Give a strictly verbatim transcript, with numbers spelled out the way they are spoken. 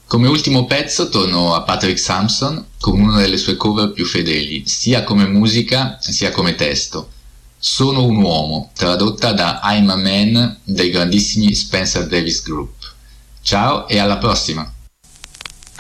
Come ultimo pezzo torno a Patrick Sampson con una delle sue cover più fedeli, sia come musica sia come testo. Sono un uomo, tradotta da I'm a Man dei grandissimi Spencer Davis Group. Ciao e alla prossima!